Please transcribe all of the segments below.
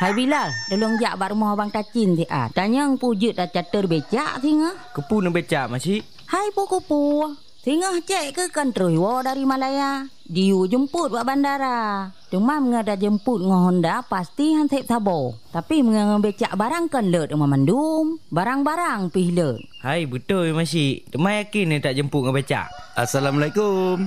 Hai Bilal, tolong jak bak rumah abang Tacin ti ah. Tanya ang pujut dah catur becak singa. Kepu nak becak masih? Hai puku. Singa cek ke country war dari Malaya. Diu jemput buat bandara. Cuma mengada jemput dengan Honda pasti hansip sabo. Tapi becak barang kan let dengan mandum. Barang-barang pih let. Hai betul masih. Temai yakin ni tak jemput dengan becak. Assalamualaikum.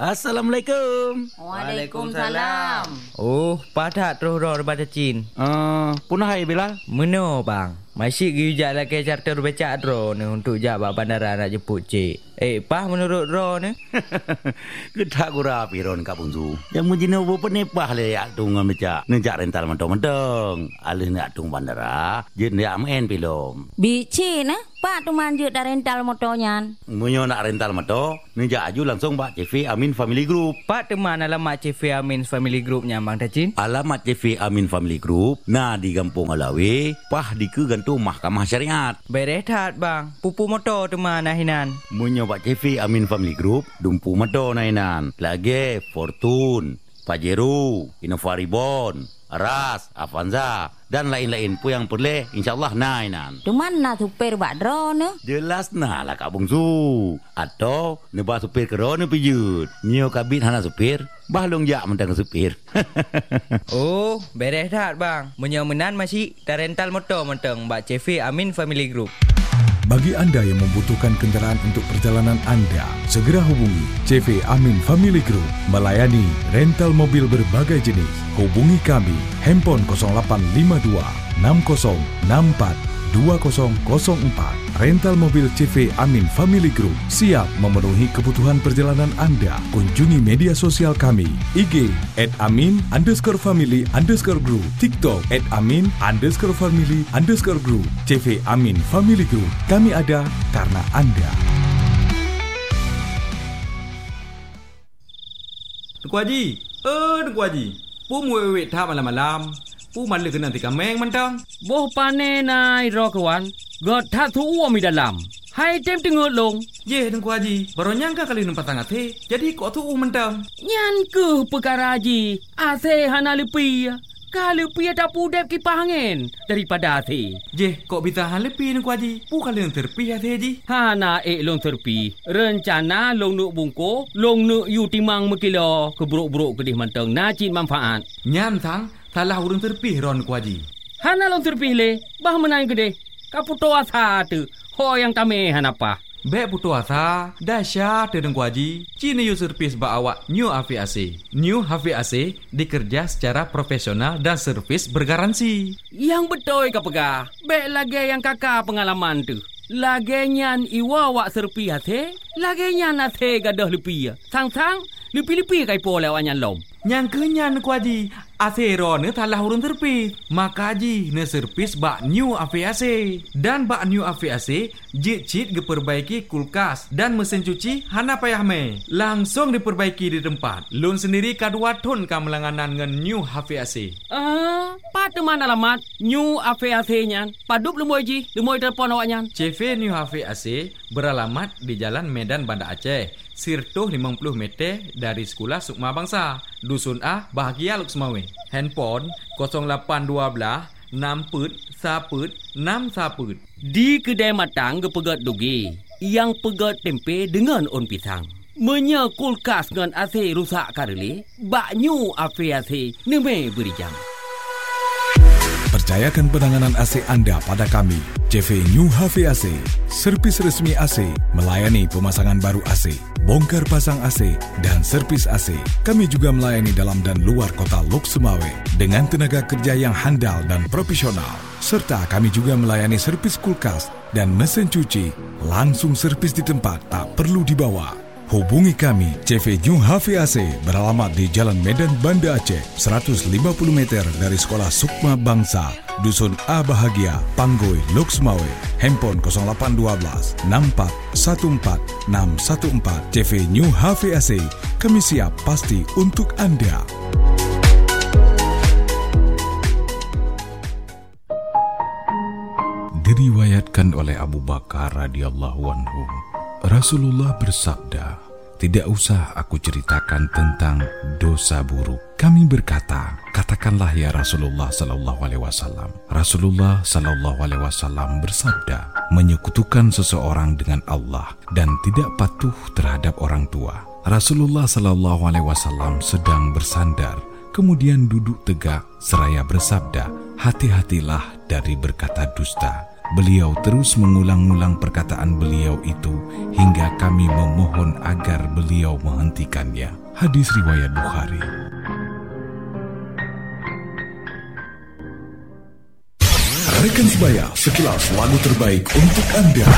Waalaikumsalam. Oh, padat terus roh daripada Cin. Punah hai Bilal. Meno bang. Masih gijak lagi charter becak drone ni untuk jak bak bandara nak jemput cik. Pah menurut drone ni? Kedak gura piron Kak Bungsu. Yang mujina bo penepah le yak tung becak. Nejak rental mentong-mentong. Alih nak tung bandara, je nak main pilom. Bici nah, Pak tu manjut dah rental motornya. Munyo nak rental motor, nejak aju langsung Pak CV Amin Family Group. Pak teman alamat CV Amin Family Group nya bang Tacin. Alamat CV Amin Family Group nah di Kampung Alawi, pah di ke gantung Mahkamah Syariat. Berehat bang, pupu motor teman nahinan. Munyo Pak CV Amin Family Group, dumpu motor nahinan. Lagi Fortune, Pajero, Innova Reborn, Ras, Avanza dan lain-lain pun yang boleh insyaAllah nainan. Cuman nak supir bak drone. Jelas nah lah Kak Bungsu. Atau nebah supir ke drone pijut. Nyo kabit hana supir, bahlong jak mentang supir. Oh, beres dah bang. Menyemenan masih dah rental motor mentang bak CV Amin Family Group. Bagi anda yang membutuhkan kenderaan untuk perjalanan anda, segera hubungi CV Amin Family Group melayani rental mobil berbagai jenis. Hubungi kami, handphone 0852 6064 2004. Rental mobil CV Amin Family Group siap memenuhi kebutuhan perjalanan anda. Kunjungi media sosial kami, IG @amin_family_group, TikTok @amin_family_group. CV Amin Family Group, kami ada karena anda. Tuku Haji, Tuku Haji, pu muwek thap malam-malam. Pu malu kena tika meng mentang. Boh pane nai ro kawan. God tak tu uam di dalam. Hai tem tengok long. Ye Tuku Haji, baru nyangka kali nampak tangan te. Jadi kok tu mentang. Nyan ke perkara haji. Ase hana lepi. Kalau pi tak pudep kipas angin daripada ase. Je, kok bisa hal lepi Tuku Haji? Pu kali yang terpi ase Haji. Hana long terpi. Rencana long nuk bungko, long nuk yu timang mekilo keburuk-buruk kedih mentang najin manfaat. Nyan tang, salah urang terpi ron Tuku Haji. Hana long terpi le, bah menang kedih. Kaputo asa tu, ho yang tame hanapa. Bek putu asa, dahsyat Tuku Haji. Cini yu servis ba awak New HVAC. New HVAC dikerja secara profesional dan servis bergaransi. Yang betul ka pegah. Bek lagi yang kakak pengalaman tu. Lagi nyan iwa wak serpi hati. Lagi nyan hati gadah lepi. Sang-sang, lepi-lepi kai po lewat nyan lom. Yang kenyan Tuku Haji. Asero ne talah urun terpis. Maka Haji ne servis bak New HVAC. Dan bak New HVAC jit-jit diperbaiki kulkas dan mesin cuci hana payah me. Langsung diperbaiki di tempat. Lun sendiri kadua ton kamelanganan dengan New HVAC. Pada mana alamat New HVAC nyan? Padup lemoi Haji, lemoi telefon awak nyan. CV New HVAC beralamat di Jalan Medan Banda Aceh. Sirtuh 50 meter dari Sekolah Sukma Bangsa. Dusun A, Bahagia Luksmawe. Handphone 0812 6 Di kedai matang ke pegat dugi. Yang pegat tempe dengan on pisang. Menya kulkas dengan AC rusak kareli. Bak New HVAC neme berijang. Percayakan penanganan AC anda pada kami. CV New HVAC, servis resmi AC, melayani pemasangan baru AC, bongkar pasang AC dan servis AC. Kami juga melayani dalam dan luar kota Lok Sumawe dengan tenaga kerja yang handal dan profesional. Serta kami juga melayani servis kulkas dan mesin cuci. Langsung servis di tempat, tak perlu dibawa. Hubungi kami, CV New HVAC beralamat di Jalan Medan Banda Aceh, 150 meter dari Sekolah Sukma Bangsa, Dusun A Bahagia, Panggoi, Lok Sumawe. Handphone 0812 6414 614. CV New HVAC, kami siap pasti untuk anda. Diriwayatkan oleh Abu Bakar radhiyallahu anhu, Rasulullah bersabda, tidak usah aku ceritakan tentang dosa buruk. Kami berkata, katakanlah ya Rasulullah sallallahu alaihi wasallam. Rasulullah sallallahu alaihi wasallam bersabda, menyekutukan seseorang dengan Allah dan tidak patuh terhadap orang tua. Rasulullah sallallahu alaihi wasallam sedang bersandar, kemudian duduk tegak seraya bersabda, hati-hatilah dari berkata dusta. Beliau terus mengulang-ulang perkataan beliau itu hingga kami memohon agar beliau menghentikannya. Hadis riwayat Bukhari. Rekan sebaya, sekilas lagu terbaik untuk Anda.